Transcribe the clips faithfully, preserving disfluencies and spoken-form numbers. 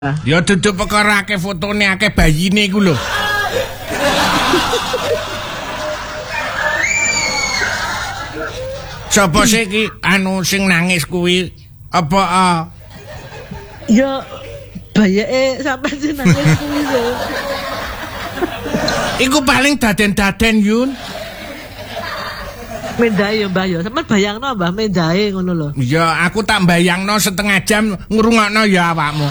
Ya duduk perkara akeh fotone akeh bayine iku lho. Sopo sih iki anu sing nangis kuwi? Apa ah? Ya bayake sampean sing nangis kuwi lho. Iku paling daden-daden Yun. Mendahe ya Mbah ya. Sampeyan bayangno Mbah mendahe ngono lho. Ya aku tak bayangno setengah jam ngrungokno ya awakmu.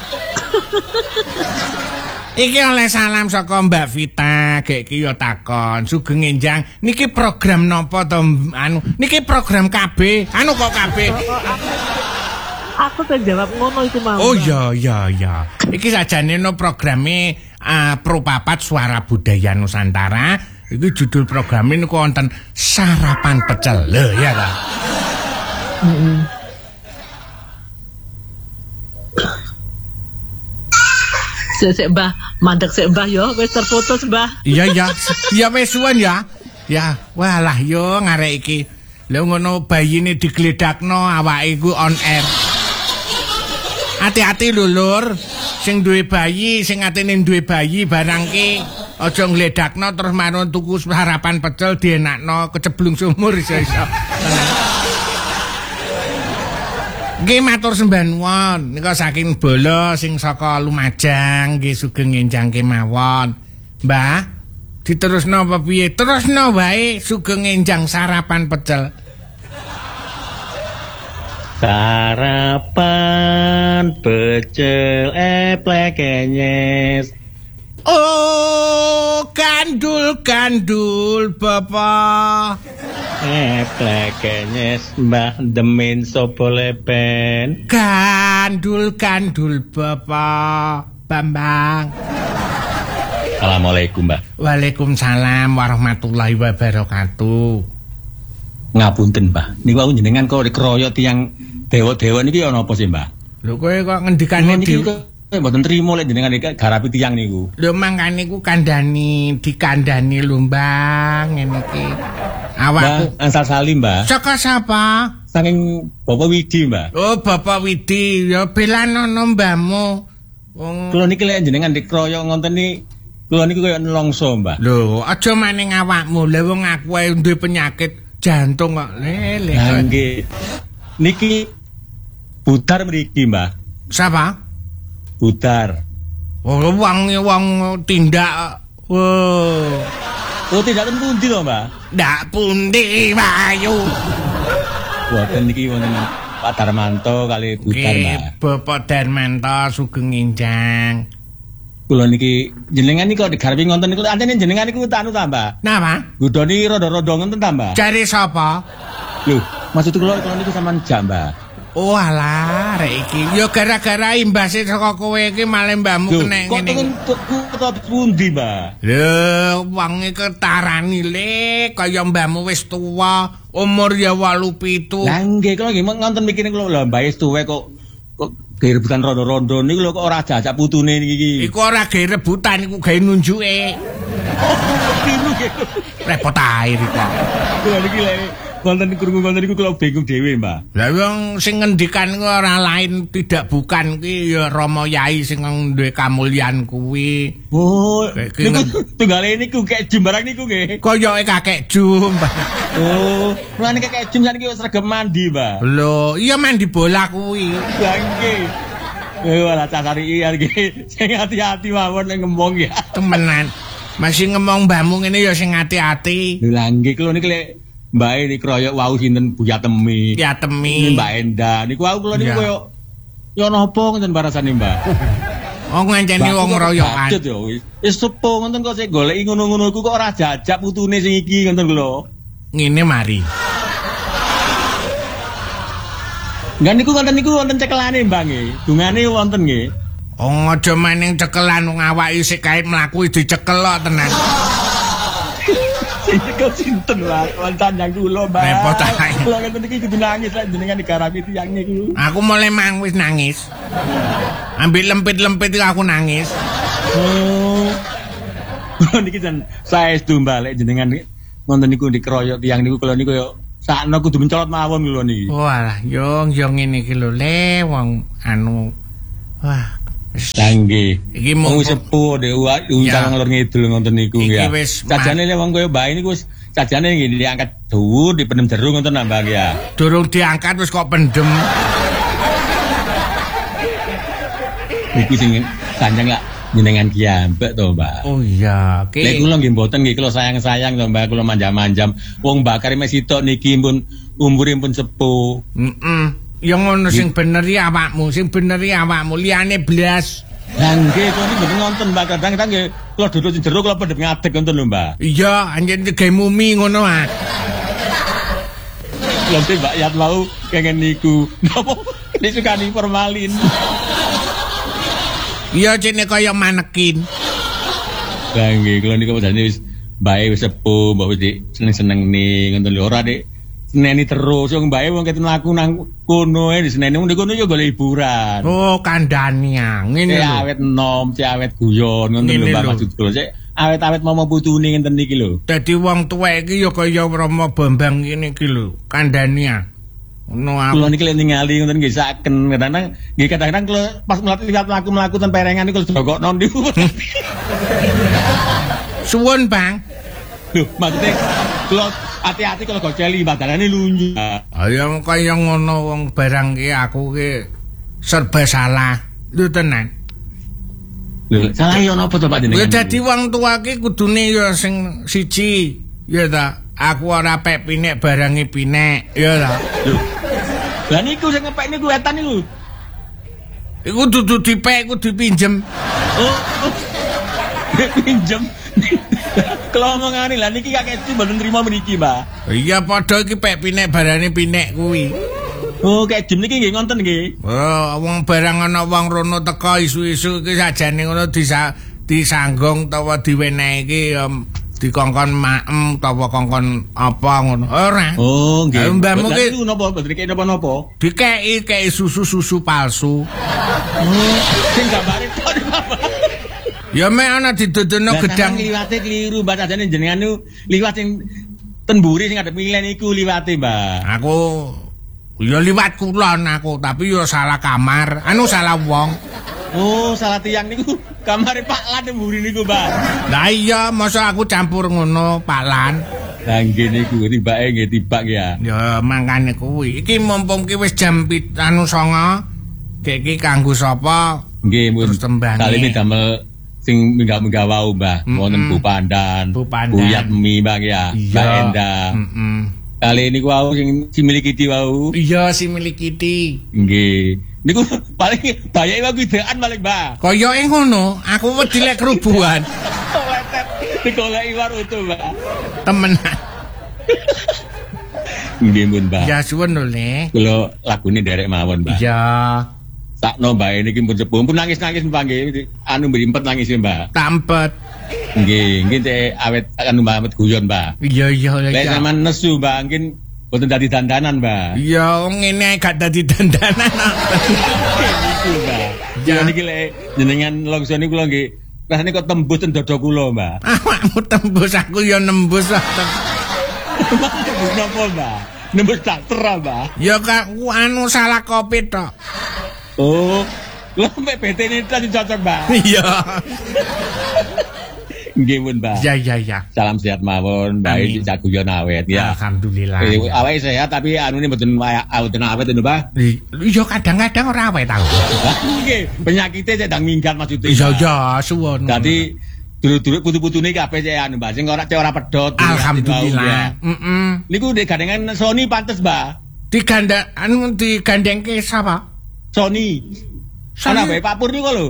Iki oleh salam saka Mbak Vita, gek iki ya takon, Sugeng Enjang, niki program napa to anu? Niki program K B. Anu kok K B? Aku tak jawab ngono iku mau. Oh iya iya iya. Iki sajane no programe uh, Propapat Suara Budaya Nusantara. Iki judul programe niku wonten Sarapan Pecel. Lho ya ta. Heeh. Sik Mbah, mandek sik Mbah yo, wis terputus Mbah. Iya iya. Ya wis suwen ya. Ya, walah yo ngarek iki. Lha ngono bayine digledakno awake iku on air. Hati-hati lho Lur. Sing duwe bayi, sing atene duwe bayi barang ki aja ngledakno terus marun tuku sarapan pecel dienakno keceblung sumur iso-iso. Nggih matur sembah nuwun nika saking Bolo sing saka Lumajang nggih Sugeng Enjang kemawon. Mbah, diterusno apa piye? Terusno wae Sugeng Enjang sarapan pecel. Sarapan pecel eplek nyes. Oh, kandul-kandul Bapak. Eplek nyes Mbah demen sapa lepen. Kandul-kandul Bapak Bambang. Assalamualaikum Mbah. Waalaikumsalam warahmatullahi wabarakatuh. Ngapunten Mbah, niku aku jenengan kok dikeroyok tiyang dewa-dewa niki ana apa sih Mbah? Lho kowe kok ngendikane dewa mboten trimo lek jenengan iki garapi tiyang niku. Lho mangkane ku kandhani dikandhani lumbang ngene iki. Awakku Ansal Salim Mbah. Saka sapa? Saking Bapak Widi Mbah. Oh Bapak Widi, ya belanono mbahmu. Wong kula niki lek jenengan dikeroyok ngonten iki kula niku koyo nelongso Mbah. Lho, aja maning awakmu. Lah wong aku ae duwe penyakit jantung kok lele. Lah nggih. Niki Butar mriki, Mbah. Sapa? Butar. Oh, wong wong tindak. Wow. Oh, tindak ten pundi to, Mbah? Ndak pundi, Bayu. Boten niki wonten Pak Darmanto kali Butar, Mbah. Bapak Darmanto Sugeng Enjang. Kula niki jenengan niku digarepi ngonten niku antene jenengan niku anu ta, Mbah? Napa? Gudoni rada-rada ngoten ta, Mbah? Cari sapa? Lho, maksud kula kula niku sampean jam, Mbah. Oh alah, rek iki ya gara-gara imbase saka kowe iki malah mbahmu kena ngene. Kok kok pundi, Mbah? Lho, wong iki ketarani le, kaya mbahmu wis tuwa, umur ya wolu pitu. Lah nggih, kula nggih ngonten mikire kula lho mbah wis tuwa kok kok rebutan rondo-rondo niku lho kok ora jajak putune niki. Iku ora gawe rebutan iku gawe nunjuke. Repot ae iki. Kula niki lek wonten krungu wonten niku kula bingung dhewe, Mbah. Lah wong sing ngendikan ku ora lain tidak bukan ki ya Rama Yai sing duwe kamulyan kuwi. Oh, niku tunggale niku kek jumbarang niku nggih. Koyoke kakek Jum. Oh, mulane kakek Jum saniki wis regep mandi, Mbah. Lho, iya mandi bola kuwi. Lah nggih. Eh wala cacari iki sing hati-hati mawon nek ngomong ya. Temenan. Masih ngomong mbahmu ngene ya sing hati-hati. Lah nggih kula niki lek Mbak ini keroyok wau sinten Buya Temi. Ya Temi. Mbak Enda. Niku aku kula niku koyo yo napa ngoten barasane, Mbak. Oh ngancani wong royokan. Wis sepo ngoten kok sik goleki ngono-ngono iku kok ora jajak putune sing iki ngoten lho. Ngene mari. Nggak niku wonten niku wonten cekelane, Mbak nggih. Dungane wonten nggih. Oh aja maning cekelan wong awake isih kait mlaku dicekel kok tenan. Kau sinten lah, koncan yang kula, Mbak. Repot ae. Kula ngeten iki kudu nangis lah jenengan digarapi tiyang niku. Aku mulai mang wis nangis. Ambil lempit-lempit aku nangis. Oh. Kula niki jan saestu balik jenengan ngonten niku dikeroyok tiyang niku kula niku yo sakno kudu mencolot mawon kula niki. Walah, yo yo ngene iki lho le wong anu. Wah, Lah nggih. Iki Wong mung sepuh dhewe undang ngalor ngidul ngoten niku ya. Sajane le wong koyo Mbah ini wis sajane nggih diangkat dhuwur dipendem jero ngoten Mbah ya. Durung diangkat wis kok pendem. Niku sing kanjeng lak jenengan kiambek to, Mbak. Oh iya, ki. Lek kula nggih mboten nggih kula sayang-sayang to, Mbak, kula manjam-manjam. Wong Mbak Karim sitok niki pun umuripun sepuh. Heeh. Ya ngono sing bener ya awakmu, sing bener ya awakmu, liyane blas. Lah nggih, kula niki mboten nonton, Mbak. Kadang-kadang nggih kula duduk sing jero kula pendhem ngadeg ngoten lho, Mbak. Iya, anjen gawe mumi ngono ah. Lha Mbak Yat mau kengen niku. Napa disukani formalin. Iya cene kaya manekin. Lah nggih, kula niku padane wis mbae wis sepuh, mbok wis seneng-seneng ning ngoten lho ora Dik. Seneni terus wong mbae wong ket mlaku nang kono ae diseneni wong kono ya golek hiburan. Oh, kandhani ah. Ngene lho. Awet nom, awet guyon ngoten lho Mbak maksud kula. Sik awet-awet momo putune ngenten niki lho. Dadi wong tuwek iki ya kaya Rama Bambang ngene iki lho, kandhani ah. Ono kula niki lek ningali ngoten nggih saken kadang-kadang nggih kadang-kadang kula pas lihat mlaku-mlaku ten perengan niku jogokno niku. Suwun, Bang. Lho, maksudnya kula hati-hati kalau goceli badalane lunyu. Ayo kaya ngono wong barang ki aku ki serba salah. Lho tenan. Lho, salah yo napa to Pak jenengan? Ya dadi wong tua ki kudune ya sing siji, ya ta. Aku ora pek pinek barange pinek, ya ta. Lho. Lah niku sing ngepek niku wetan niku. Iku dudu dipek, iku dipinjem. Oh. Pinjem. Kalau ngomongane lah niki kakek itu mboten trima mriki, Mbak. Iya padha iki pek pinek barane pinek kuwi. Oh, kayak jem niki nggih ngonten nggih. Oh, wong barang ana wong rono teka isu-isu iki sajane ngono disa disanggong utawa diwenehi iki um, dikongkon maem utawa kongkon apa ngono. Ora. Oh, nggih. Mbahmu ki napa mboten kek napa-napa? Dikeki kei susu-susu palsu. Oh, sing gambare tok Bapak. Ya mek ana didodono gedang liwate kliru Mbak sajane jenengan niku liwat sing ten mburi sing ngadep milen niku liwate Mbak. Aku ya liwat kulon aku tapi ya salah kamar, anu salah wong. Oh, salah tiang niku kamare Pak Lan mburi niku, Mbak. Lah iya, masa aku campur ngono, Pak Lan. Lah nggih niku tibake nggih tibak ya. Ya mangkane kuwi. Iki mumpung ki wis jam anu songo. Kek iki kanggo sapa? Nggih, mun kali ini damel sing minggah-minggah wau, Mbah. Wonten Bu Pandan, Bu Pandan, Bu Yatmi, Mbak ya, Mbak Enda. Heeh. Kali ini wau sing si milikiti wau. Iya, si milikiti. Nggih. Niku paling bayake wae idean paling, Mbak. Kaya ngono, aku wedi lek kerubuhan. Digoleki war utuh, Mbak. Temenan. Nggih, Mun, Mbak. Ya suwun lho, Le. Kula lagune derek mawon, Mbak. Iya. Sakno Mbak niki pun sepuh, pun nangis-nangis Mbak nggih. Anu mberimpet nangis Mbak. Tampet. Nggih, nggih teh awet anu Mbak Ahmad guyon, Mbak. Iya iya iya. Lek sampean nesu, Mbak, mungkin boten dadi dandanan, Mbak. Iya, ngene ae gak dadi dandanan. Niku, Mbak. Ya niki lek jenengan longso niku kula nggih rasane kok tembus ten dada kula, Mbak. Awakmu tembus, aku ya nembus. Tembus napa, Mbak? Nembus dokter, Mbak. Ya kak anu salah kopi tok. Oh, lho mek B T ini tadi cocok, Mbak. Iya. Nggih, Mun, Mbak. Ya ya ya. Salam sehat mawon, Mbak. Iki caguyon awet ya. Alhamdulillah. Eh, awake sehat tapi anu ini mboten awet awet lho, Mbak. Iya kadang-kadang ora awet tau. Nggih, penyakite cek ndang minggat maksudnya. Iya ya, suwun. Dadi dulu-dulu putu-putune kabeh cek anu, Mbak. Sing ora cek ora pedhot. Alhamdulillah. Heeh. Niku ndek gandengan Sony pantes, Mbak. Diganda anu digandengke sapa? Sony. Sana bae Pak Pur niku lho.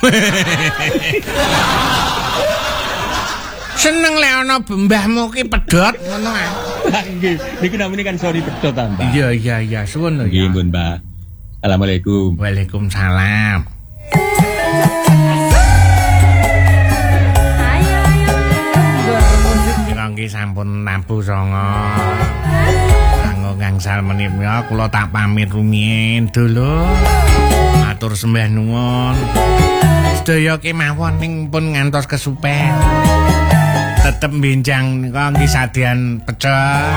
Seneng lek ana mbahmu ki pedhot ngono ae. Nggih, niku namine kan Sony pedhot, Mbak. Iya iya iya, suwun lho ya. Nggih, Mbun, Mbak. Assalamualaikum. Waalaikumsalam. Nggih sampun nampu songo. Kanggo gangsal menika kula tak pamit rumiyin dulu. Matur sembah nuwun. Sedaya kemawon ning pun ngantos kesupen. Tetep benjang nika nggih sadyan pecel.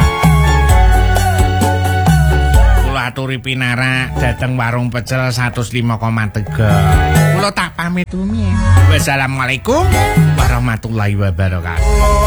Kula aturi pinarak dhateng warung pecel seratus lima koma tiga. Kula tak pamit rumiyin. Wassalamualaikum warahmatullahi wabarakatuh.